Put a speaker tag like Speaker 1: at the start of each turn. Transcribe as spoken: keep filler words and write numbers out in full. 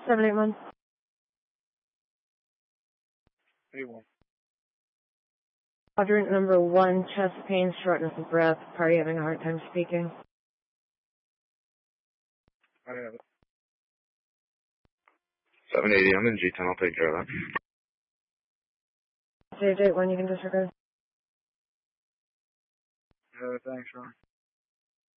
Speaker 1: seven eight one.
Speaker 2: eighty-one.
Speaker 1: Quadrant number one, chest pain, shortness of breath, party having a hard time speaking.
Speaker 2: I have it.
Speaker 3: seven eighty, I'm in G ten, I'll take care of that.
Speaker 1: Save date when you can disregard.
Speaker 2: Uh, thanks, Ron.